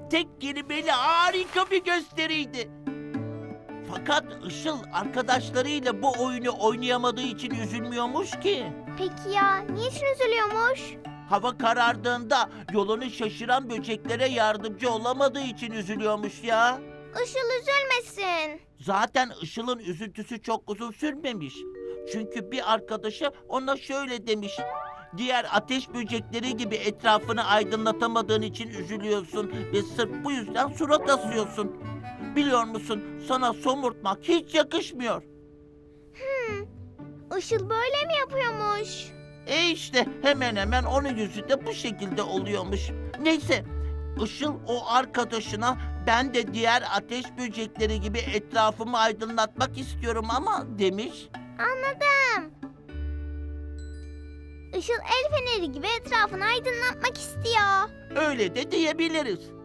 tek kelimeli harika bir gösteriydi. Fakat Işıl arkadaşlarıyla bu oyunu oynayamadığı için üzülmüyormuş ki. Peki ya niçin üzülüyormuş? Hava karardığında yolunu şaşıran böceklere yardımcı olamadığı için üzülüyormuş ya. Işıl üzülmesin. Zaten Işıl'ın üzüntüsü çok uzun sürmemiş. Çünkü bir arkadaşı ona şöyle demiş. Diğer ateş böcekleri gibi etrafını aydınlatamadığın için üzülüyorsun ve sırf bu yüzden surat asıyorsun. Biliyor musun, sana somurtmak hiç yakışmıyor. Işıl böyle mi yapıyormuş? İşte hemen hemen onun yüzü de bu şekilde oluyormuş. Neyse, Işıl o arkadaşına ben de diğer ateş böcekleri gibi etrafımı aydınlatmak istiyorum ama demiş. Anladım. Işıl el feneri gibi etrafını aydınlatmak istiyor. Öyle de diyebiliriz.